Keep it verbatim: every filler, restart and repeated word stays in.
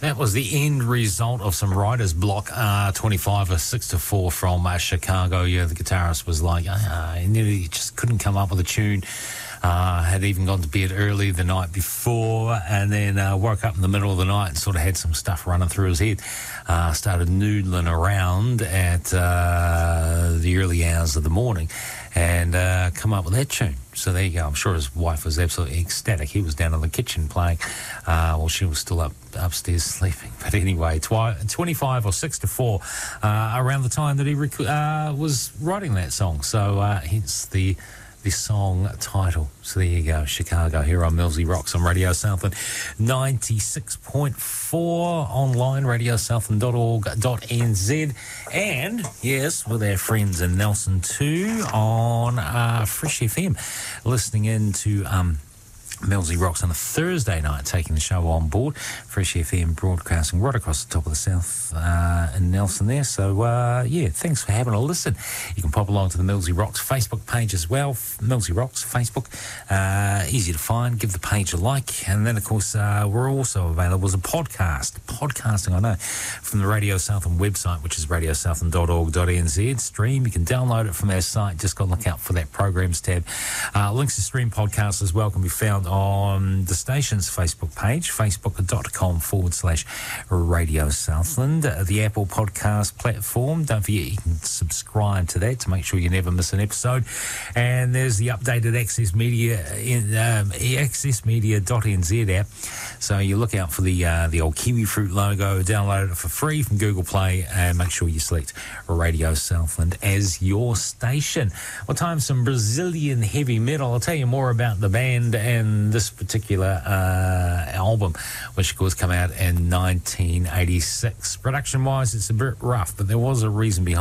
That was the end result of some writers' block, uh, twenty-five or six to four from uh, Chicago. Yeah, the guitarist was like, uh, he nearly just couldn't come up with a tune. Uh, had even gone to bed early the night before, and then uh, woke up in the middle of the night and sort of had some stuff running through his head. Uh, started noodling around at uh, the early hours of the morning and uh, come up with that tune. So there you go. I'm sure his wife was absolutely ecstatic. He was down in the kitchen playing uh, while she was still up upstairs sleeping. But anyway, twi- twenty-five or six to four uh, around the time that he rec- uh, was writing that song. So uh, hence the... the song title. So there you go, Chicago, here on Millsy Rocks on Radio Southland ninety-six point four, online radio southland dot org dot n z, and yes, with our friends in Nelson too on uh, Fresh F M, listening in to um Millsy Rocks on a Thursday night, taking the show on board. Fresh F M broadcasting right across the top of the south uh, in Nelson there. So, uh, yeah, thanks for having a listen. You can pop along to the Millsy Rocks Facebook page as well. Millsy Rocks, Facebook. Uh, easy to find. Give the page a like. And then, of course, uh, we're also available as a podcast. Podcasting, I know, from the Radio Southland website, which is radio southland dot org dot n z. Stream. You can download it from our site. Just got to look out for that programs tab. Uh, links to stream podcasts as well can be found on the station's Facebook page, facebook.com forward slash Radio Southland. Uh, the Apple Podcast platform, don't forget you can subscribe to that to make sure you never miss an episode. And there's the updated Access Media, in, um, access media dot n z app. So you look out for the uh, the old kiwi fruit logo, download it for free from Google Play, and make sure you select Radio Southland as your station. What time? Some Brazilian heavy metal. I'll tell you more about the band and this particular uh, album, which of course came out in nineteen eighty-six. Production-wise, it's a bit rough, but there was a reason behind